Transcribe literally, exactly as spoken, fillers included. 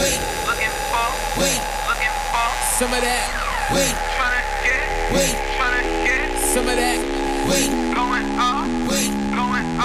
wait, looking for, wait, looking for some of that, wait, tryna get, wait.